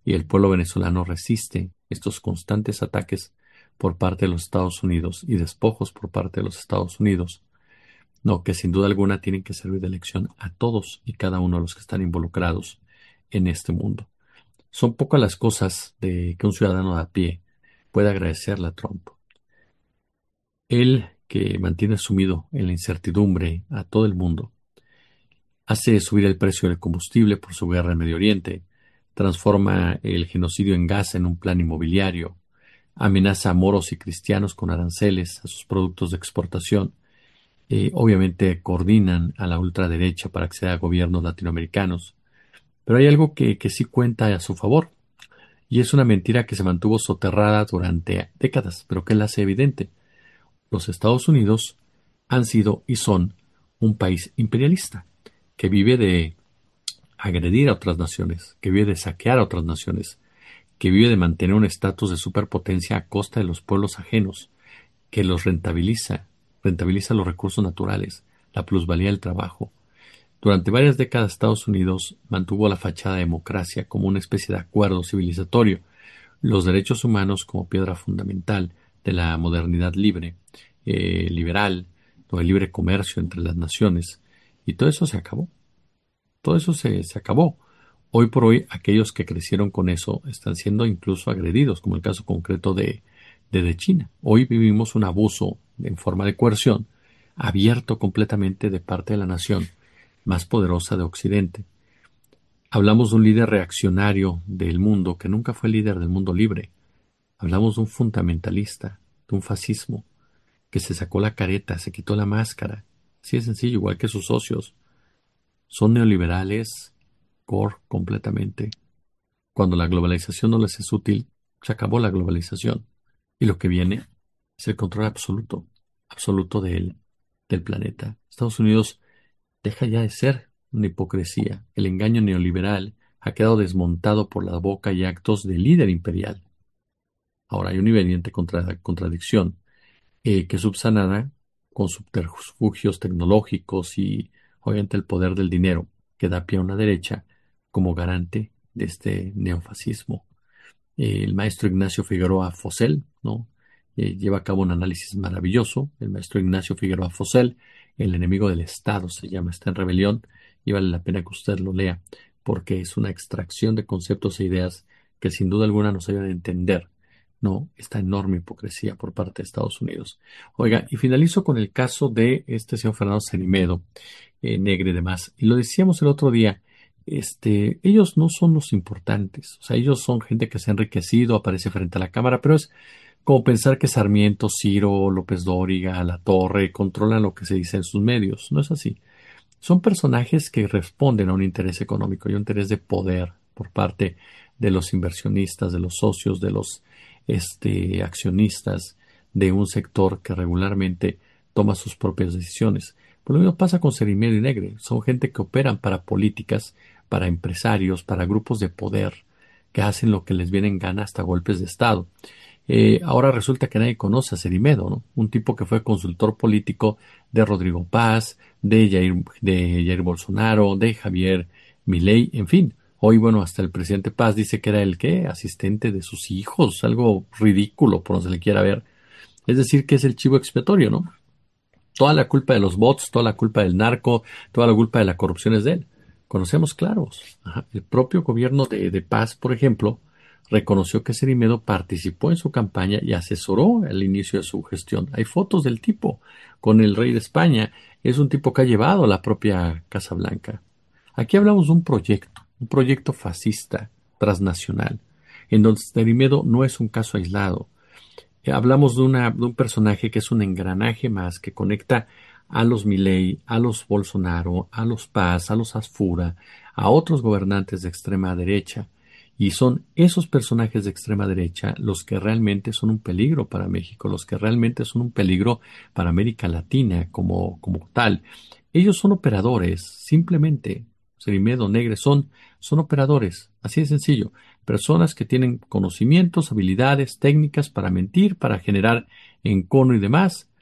y el pueblo venezolano resiste estos constantes ataques por parte de los Estados Unidos y despojos por parte de los Estados Unidos, no, que sin duda alguna tienen que servir de lección a todos y cada uno de los que están involucrados en este mundo. Son pocas las cosas de que un ciudadano de a pie puede agradecerle a Trump. Él, que mantiene sumido en la incertidumbre a todo el mundo, hace subir el precio del combustible por su guerra en Medio Oriente, transforma el genocidio en Gaza en un plan inmobiliario, amenaza a moros y cristianos con aranceles a sus productos de exportación. Obviamente coordinan a la ultraderecha para acceder a gobiernos latinoamericanos. Pero hay algo que sí cuenta a su favor, y es una mentira que se mantuvo soterrada durante décadas, pero que la hace evidente. Los Estados Unidos han sido y son un país imperialista, que vive de agredir a otras naciones, que vive de saquear a otras naciones, que vive de mantener un estatus de superpotencia a costa de los pueblos ajenos, que los rentabiliza los recursos naturales, la plusvalía del trabajo. Durante varias décadas Estados Unidos mantuvo la fachada de democracia como una especie de acuerdo civilizatorio, los derechos humanos como piedra fundamental de la modernidad libre, liberal, o el libre comercio entre las naciones, y todo eso se acabó. Todo eso se acabó. Hoy por hoy, aquellos que crecieron con eso están siendo incluso agredidos, como el caso concreto de China. Hoy vivimos un abuso en forma de coerción abierto completamente de parte de la nación más poderosa de Occidente. Hablamos de un líder reaccionario del mundo que nunca fue líder del mundo libre. Hablamos de un fundamentalista, de un fascismo, que se sacó la careta, se quitó la máscara. Así de sencillo, igual que sus socios. Son neoliberales, core completamente. Cuando la globalización no les es útil, se acabó la globalización. Y lo que viene es el control absoluto, absoluto del planeta. Estados Unidos deja ya de ser una hipocresía. El engaño neoliberal ha quedado desmontado por la boca y actos del líder imperial. Ahora hay una evidente contradicción que es subsanada con subterfugios tecnológicos y obviamente el poder del dinero que da pie a una derecha como garante de este neofascismo. El maestro Ignacio Figueroa Fosel, ¿no? Lleva a cabo un análisis maravilloso. El maestro Ignacio Figueroa Fosel, El enemigo del Estado, se llama, está en rebelión y vale la pena que usted lo lea porque es una extracción de conceptos e ideas que sin duda alguna nos ayudan a entender, ¿no? Esta enorme hipocresía por parte de Estados Unidos. Oiga, y finalizo con el caso de este señor Fernando Cerimedo, Negre y demás. Y lo decíamos el otro día, ellos no son los importantes, o sea, ellos son gente que se ha enriquecido, aparece frente a la cámara, pero es como pensar que Sarmiento, Ciro, López Dóriga, La Torre controlan lo que se dice en sus medios. No es así. Son personajes que responden a un interés económico y un interés de poder por parte de los inversionistas, de los socios, de los accionistas de un sector que regularmente toma sus propias decisiones. Por lo mismo pasa con Cerimedo y Negre. Son gente que operan para políticas, para empresarios, para grupos de poder, que hacen lo que les viene en gana hasta golpes de Estado. Ahora resulta que nadie conoce a Cerimedo, ¿no? Un tipo que fue consultor político de Rodrigo Paz, de Jair Bolsonaro, de Javier Milei, en fin. Hoy, bueno, hasta el presidente Paz dice que era el ¿qué? Asistente de sus hijos, algo ridículo por donde se le quiera ver. Es decir, que es el chivo expiatorio, ¿no? Toda la culpa de los bots, toda la culpa del narco, toda la culpa de la corrupción es de él. Conocemos claros. Ajá. El propio gobierno de Paz, por ejemplo, reconoció que Cerimedo participó en su campaña y asesoró al inicio de su gestión. Hay fotos del tipo con el rey de España. Es un tipo que ha llevado a la propia Casa Blanca. Aquí hablamos de un proyecto fascista, transnacional, en donde Cerimedo no es un caso aislado. Hablamos de un personaje que es un engranaje más que conecta a los Milei, a los Bolsonaro, a los Paz, a los Asfura, a otros gobernantes de extrema derecha. Y son esos personajes de extrema derecha los que realmente son un peligro para México, los que realmente son un peligro para América Latina como tal. Ellos son operadores, simplemente. Cerimedo, Negre, son operadores, así de sencillo. Personas que tienen conocimientos, habilidades, técnicas para mentir, para generar encono y demás,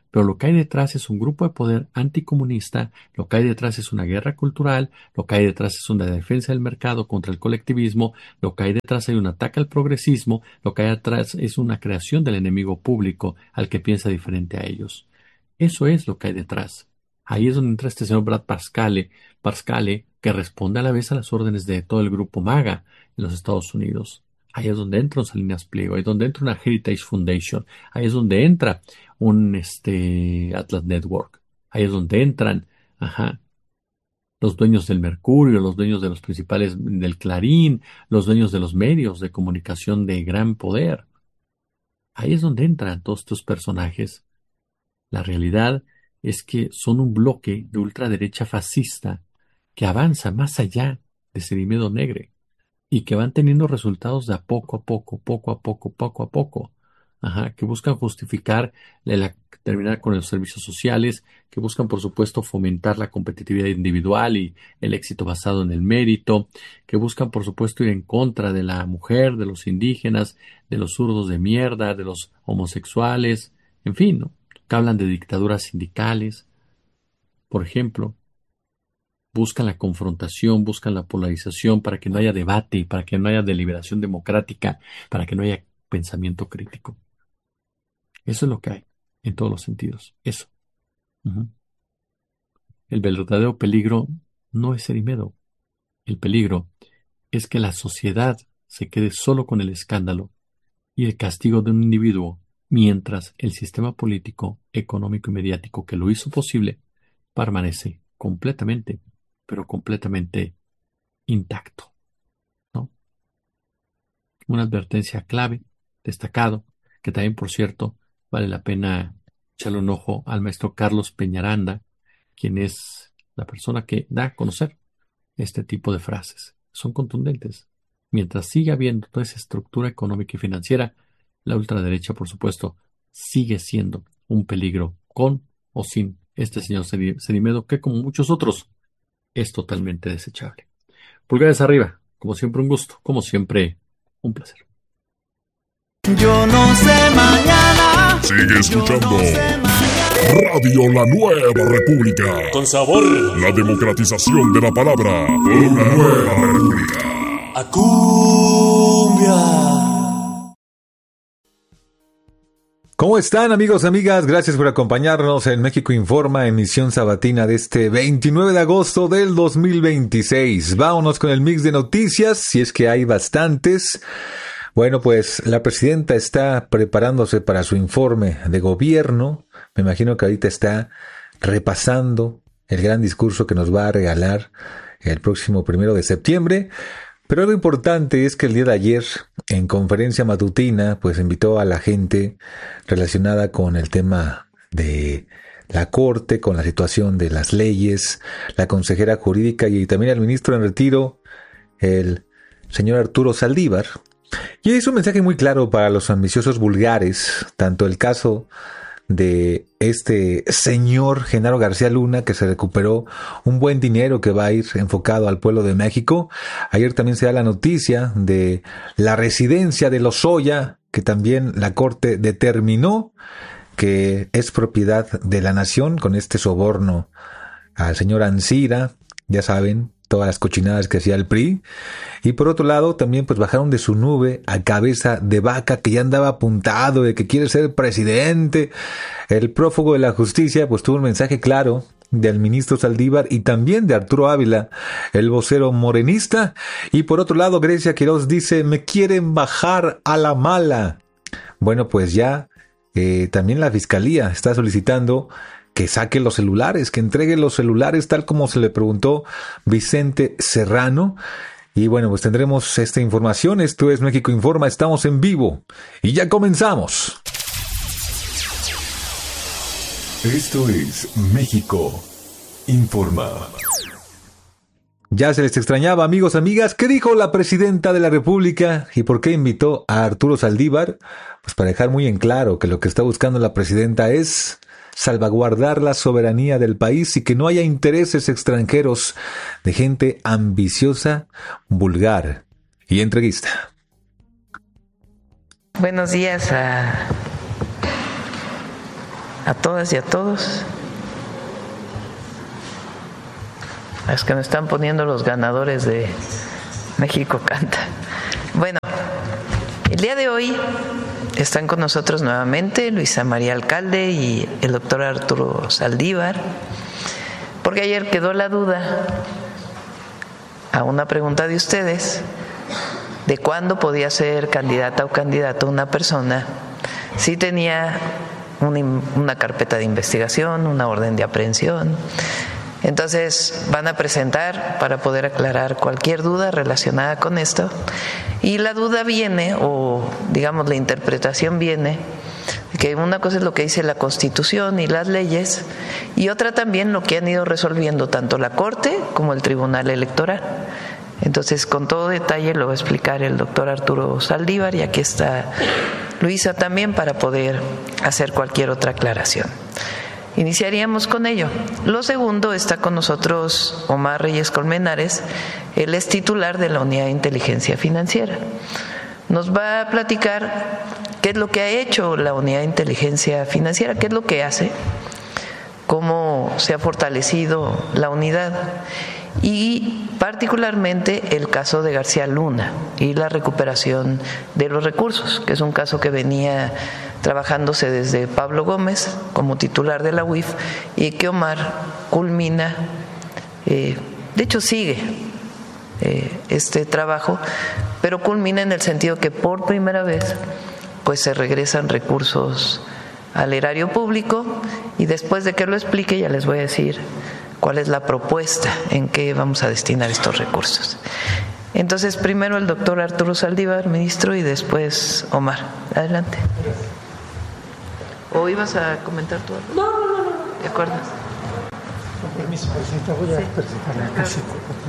pero lo que hay detrás es un grupo de poder anticomunista, lo que hay detrás es una guerra cultural, lo que hay detrás es una defensa del mercado contra el colectivismo, lo que hay detrás hay un ataque al progresismo, lo que hay detrás es una creación del enemigo público al que piensa diferente a ellos. Eso es lo que hay detrás. Ahí es donde entra este señor Brad Parscale, que responde a la vez a las órdenes de todo el grupo MAGA en los Estados Unidos. Ahí es donde entra un Salinas Pliego, ahí es donde entra una Heritage Foundation, ahí es donde entra un Atlas Network, ahí es donde entran, los dueños del Mercurio, los dueños de los principales del Clarín, los dueños de los medios de comunicación de gran poder. Ahí es donde entran todos estos personajes. La realidad es que son un bloque de ultraderecha fascista que avanza más allá de Sedimiedo Negre y que van teniendo resultados de a poco a poco, poco a poco, poco a poco. Que buscan justificar terminar con los servicios sociales, que buscan, por supuesto, fomentar la competitividad individual y el éxito basado en el mérito, que buscan, por supuesto, ir en contra de la mujer, de los indígenas, de los zurdos de mierda, de los homosexuales, en fin, ¿no? Que hablan de dictaduras sindicales, por ejemplo. Buscan la confrontación, buscan la polarización para que no haya debate, para que no haya deliberación democrática, para que no haya pensamiento crítico. Eso es lo que hay en todos los sentidos. Eso. El verdadero peligro no es Cerimedo. El peligro es que la sociedad se quede solo con el escándalo y el castigo de un individuo, mientras el sistema político, económico y mediático que lo hizo posible permanece completamente, pero completamente intacto, ¿no? Una advertencia clave, destacado, que también, por cierto, vale la pena echarle un ojo al maestro Carlos Peñaranda, quien es la persona que da a conocer este tipo de frases. Son contundentes. Mientras siga habiendo toda esa estructura económica y financiera, la ultraderecha, por supuesto, sigue siendo un peligro con o sin este señor Cerimedo, que como muchos otros es totalmente desechable. Pulgares arriba, como siempre un gusto, como siempre un placer. Yo no sé mañana. Sigue escuchando Radio La Nueva República. Con sabor. La democratización de la palabra. Una nueva república. A cumbia. ¿Cómo están, amigos, amigas? Gracias por acompañarnos en México Informa, emisión sabatina de este 29 de agosto del 2026. Vámonos con el mix de noticias, si es que hay bastantes. Bueno, pues la presidenta está preparándose para su informe de gobierno. Me imagino que ahorita está repasando el gran discurso que nos va a regalar el próximo 1 de septiembre. Pero lo importante es que el día de ayer, en conferencia matutina, pues invitó a la gente relacionada con el tema de la Corte, con la situación de las leyes, la consejera jurídica y también al ministro en retiro, el señor Arturo Saldívar. Y es un mensaje muy claro para los ambiciosos vulgares, tanto el caso de este señor Genaro García Luna, que se recuperó un buen dinero que va a ir enfocado al pueblo de México. Ayer también se da la noticia de la residencia de Lozoya, que también la Corte determinó que es propiedad de la nación con este soborno al señor Ancira, ya saben, todas las cochinadas que hacía el PRI. Y por otro lado, también pues bajaron de su nube a Cabeza de Vaca, que ya andaba apuntado de que quiere ser presidente. El prófugo de la justicia pues tuvo un mensaje claro del ministro Saldívar y también de Arturo Ávila, el vocero morenista. Y por otro lado, Grecia Quiroz dice, me quieren bajar a la mala. Bueno, pues ya también la fiscalía está solicitando que saque los celulares, que entregue los celulares, tal como se le preguntó Vicente Serrano. Y bueno, pues tendremos esta información. Esto es México Informa, estamos en vivo y ya comenzamos. Esto es México Informa. Ya se les extrañaba, amigos, amigas. ¿Qué dijo la presidenta de la República y por qué invitó a Arturo Saldívar? Pues para dejar muy en claro que lo que está buscando la presidenta es salvaguardar la soberanía del país y que no haya intereses extranjeros de gente ambiciosa, vulgar y entreguista. Buenos días a a todas y a todos. Es que me están poniendo los ganadores de México Canta. Bueno, el día de hoy están con nosotros nuevamente Luisa María Alcalde y el doctor Arturo Saldívar, porque ayer quedó la duda a una pregunta de ustedes de cuándo podía ser candidata o candidato una persona si tenía una carpeta de investigación, una orden de aprehensión. Entonces van a presentar para poder aclarar cualquier duda relacionada con esto, y la duda viene, o digamos la interpretación viene, que una cosa es lo que dice la Constitución y las leyes, y otra también lo que han ido resolviendo tanto la Corte como el Tribunal Electoral. Entonces, con todo detalle lo va a explicar el doctor Arturo Saldívar, y aquí está Luisa también para poder hacer cualquier otra aclaración. Iniciaríamos con ello. Lo segundo, está con nosotros Omar Reyes Colmenares, él es titular de la Unidad de Inteligencia Financiera. Nos va a platicar qué es lo que ha hecho la Unidad de Inteligencia Financiera, qué es lo que hace, cómo se ha fortalecido la unidad, y particularmente el caso de García Luna y la recuperación de los recursos, que es un caso que venía trabajándose desde Pablo Gómez como titular de la UIF, y que Omar culmina, de hecho sigue este trabajo, pero culmina en el sentido que por primera vez pues se regresan recursos al erario público, y después de que lo explique ya les voy a decir cuál es la propuesta en qué vamos a destinar estos recursos. Entonces, primero el doctor Arturo Saldívar, ministro, y después Omar. Adelante. ¿O ibas a comentar tú algo? No. ¿De acuerdo? Con permiso, presidenta, voy a presentar la caseta.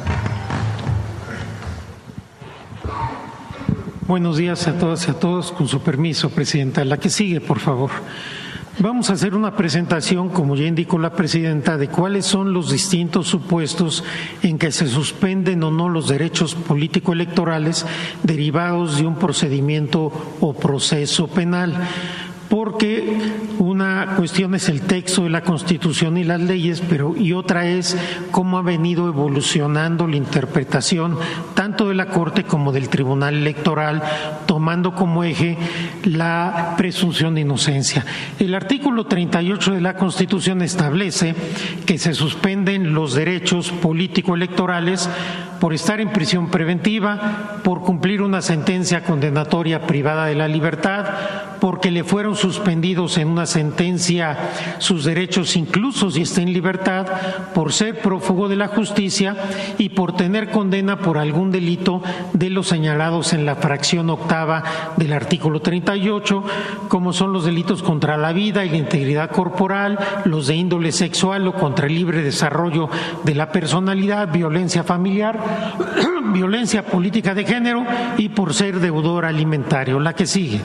Buenos días a todas y a todos. Con su permiso, presidenta. La que sigue, por favor. Vamos a hacer una presentación, como ya indicó la presidenta, de cuáles son los distintos supuestos en que se suspenden o no los derechos político-electorales derivados de un procedimiento o proceso penal. Porque una cuestión es el texto de la Constitución y las leyes, y otra es cómo ha venido evolucionando la interpretación tanto de la Corte como del Tribunal Electoral, tomando como eje la presunción de inocencia. El artículo 38 de la Constitución establece que se suspenden los derechos político-electorales por estar en prisión preventiva, por cumplir una sentencia condenatoria privada de la libertad, porque le fueron suspendidos en una sentencia sus derechos incluso si está en libertad, por ser prófugo de la justicia y por tener condena por algún delito de los señalados en la fracción octava del artículo 38, como son los delitos contra la vida y la integridad corporal, los de índole sexual o contra el libre desarrollo de la personalidad, violencia familiar, violencia política de género y por ser deudor alimentario. La que sigue.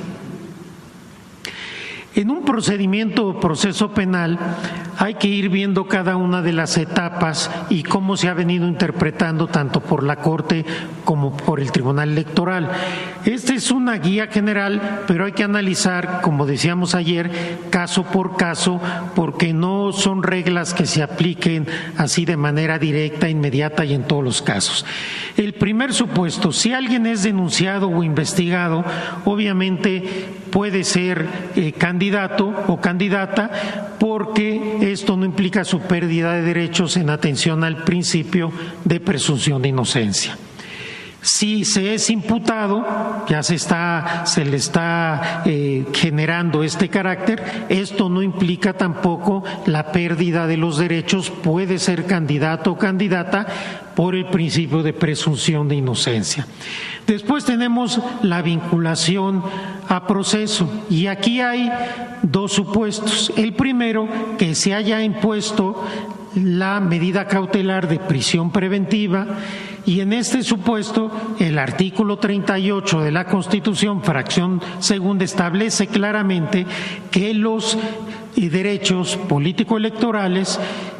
En un procedimiento o proceso penal hay que ir viendo cada una de las etapas y cómo se ha venido interpretando tanto por la Corte como por el Tribunal Electoral. Esta es una guía general, pero hay que analizar, como decíamos ayer, caso por caso, porque no son reglas que se apliquen así de manera directa, inmediata y en todos los casos. El primer supuesto, si alguien es denunciado o investigado, obviamente puede ser candidato o candidata, porque esto no implica su pérdida de derechos en atención al principio de presunción de inocencia. Si se es imputado, ya se le está generando este carácter, esto no implica tampoco la pérdida de los derechos, puede ser candidato o candidata por el principio de presunción de inocencia. Después tenemos la vinculación a proceso, y aquí hay dos supuestos. El primero, que se haya impuesto la medida cautelar de prisión preventiva, y en este supuesto el artículo 38 de la Constitución, fracción segunda, establece claramente que los derechos político-electorales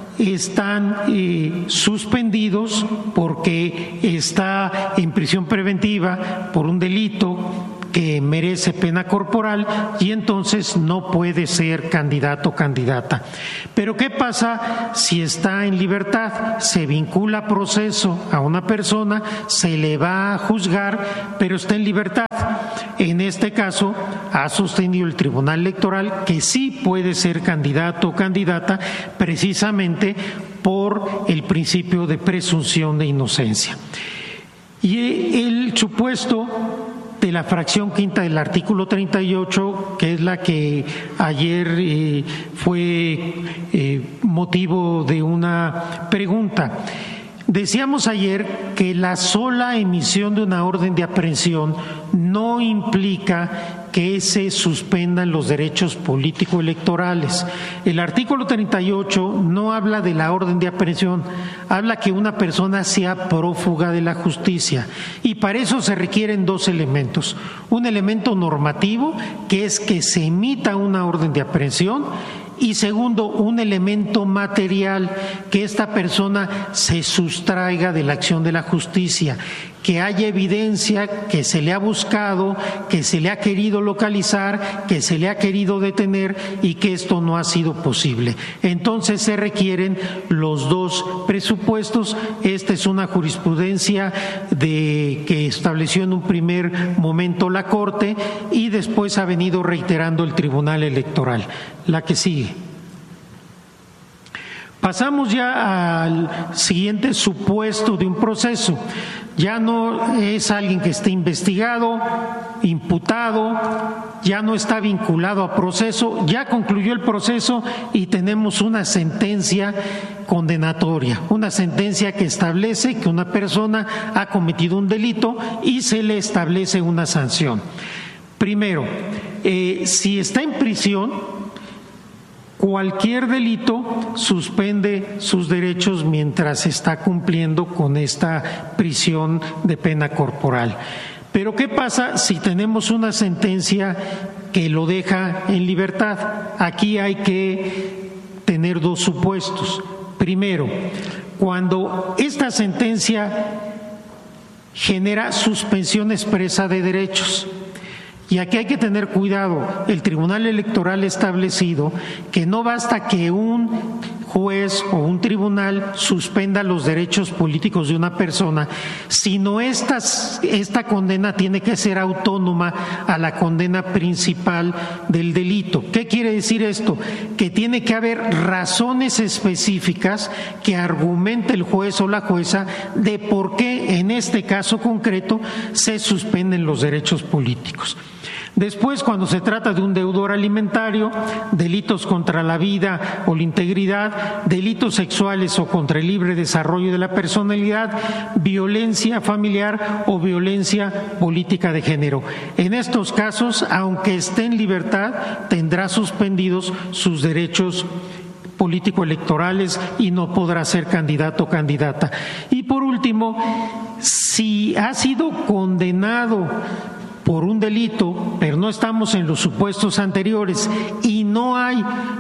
están suspendidos porque está en prisión preventiva por un delito que merece pena corporal y entonces no puede ser candidato o candidata. Pero ¿qué pasa si está en libertad? Se vincula a proceso a una persona, se le va a juzgar, pero está en libertad. En este caso, ha sostenido el Tribunal Electoral que sí puede ser candidato o candidata precisamente por el principio de presunción de inocencia. Y el supuesto de la fracción quinta del artículo 38, que es la que ayer fue motivo de una pregunta. Decíamos ayer que la sola emisión de una orden de aprehensión no implica que se suspendan los derechos político-electorales. El artículo 38 no habla de la orden de aprehensión, habla que una persona sea prófuga de la justicia, y para eso se requieren dos elementos. Un elemento normativo, que es que se emita una orden de aprehensión, y segundo, un elemento material, que esta persona se sustraiga de la acción de la justicia, que haya evidencia que se le ha buscado, que se le ha querido localizar, que se le ha querido detener y que esto no ha sido posible. Entonces se requieren los dos presupuestos. Esta es una jurisprudencia que estableció en un primer momento la Corte y después ha venido reiterando el Tribunal Electoral. La que sigue. Pasamos ya al siguiente supuesto de un proceso. Ya no es alguien que esté investigado, imputado, ya no está vinculado a proceso, ya concluyó el proceso y tenemos una sentencia condenatoria, una sentencia que establece que una persona ha cometido un delito y se le establece una sanción. Primero, si está en prisión, cualquier delito suspende sus derechos mientras está cumpliendo con esta prisión de pena corporal. Pero ¿qué pasa si tenemos una sentencia que lo deja en libertad? Aquí hay que tener dos supuestos. Primero, cuando esta sentencia genera suspensión expresa de derechos. Y aquí hay que tener cuidado. El Tribunal Electoral ha establecido que no basta que un juez o un tribunal suspenda los derechos políticos de una persona, sino esta condena tiene que ser autónoma a la condena principal del delito. ¿Qué quiere decir esto? Que tiene que haber razones específicas que argumente el juez o la jueza de por qué en este caso concreto se suspenden los derechos políticos. Después, cuando se trata de un deudor alimentario, delitos contra la vida o la integridad, delitos sexuales o contra el libre desarrollo de la personalidad, violencia familiar o violencia política de género. En estos casos, aunque esté en libertad, tendrá suspendidos sus derechos político-electorales y no podrá ser candidato o candidata. Y por último, si ha sido condenado por un delito, pero no estamos en los supuestos anteriores y no hay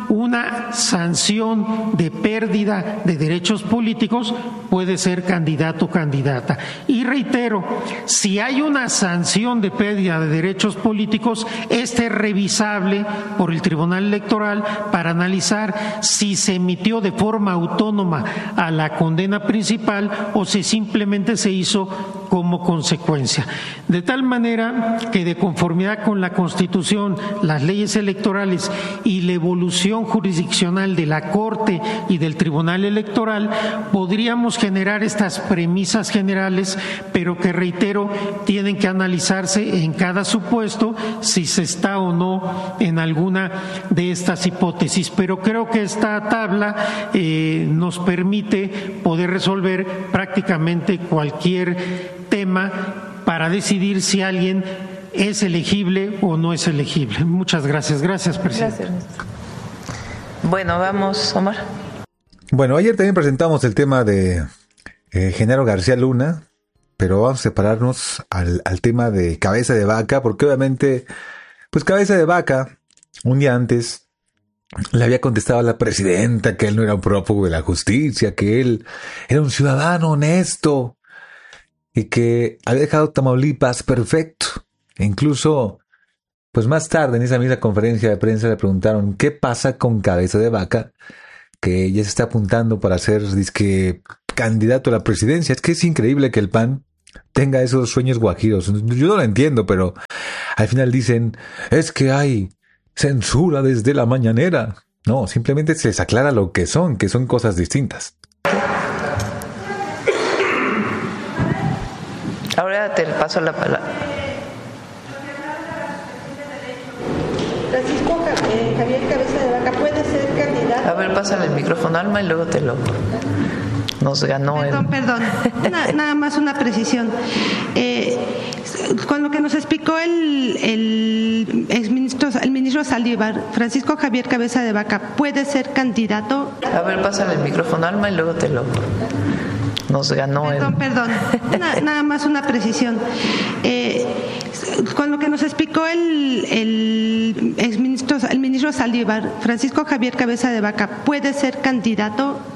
una sanción de pérdida de derechos políticos, puede ser candidato o candidata. Y reitero, si hay una sanción de pérdida de derechos políticos, este es revisable por el Tribunal Electoral para analizar si se emitió de forma autónoma a la condena principal o si simplemente se hizo como consecuencia. De tal manera que de conformidad con la Constitución, las leyes electorales y la evolución jurisdiccional de la Corte y del Tribunal Electoral, podríamos generar estas premisas generales, pero que reitero, tienen que analizarse en cada supuesto si se está o no en alguna de estas hipótesis. Pero creo que esta tabla nos permite poder resolver prácticamente cualquier tema para decidir si alguien es elegible o no es elegible. Muchas gracias. Gracias, presidente. Gracias. Bueno, vamos, Omar. Bueno, ayer también presentamos el tema de Genaro García Luna, pero vamos a separarnos al tema de Cabeza de Vaca, porque obviamente, pues Cabeza de Vaca, un día antes, le había contestado a la presidenta que él no era un prófugo de la justicia, que él era un ciudadano honesto y que había dejado Tamaulipas perfecto. E incluso, pues más tarde en esa misma conferencia de prensa le preguntaron qué pasa con Cabeza de Vaca, que ya se está apuntando para ser dizque candidato a la presidencia. Es que es increíble que el PAN tenga esos sueños guajiros. Yo no lo entiendo, pero al final dicen, es que hay censura desde la mañanera. No, simplemente se les aclara lo que son cosas distintas. Ahora te paso la palabra. Francisco Javier Cabeza de Vaca puede ser candidato. A ver, pásale el micrófono, Alma, y luego te lo... Nos ganó Perdón. Nada más una precisión. Con lo que nos explicó el ministro Saldívar, Francisco Javier Cabeza de Vaca puede ser candidato. A ver, pásale el micrófono, Alma, y luego te lo... Nos ganó Perdón. Nada más una precisión. Con lo que nos explicó el ministro Saldívar, Francisco Javier Cabeza de Vaca puede ser candidato.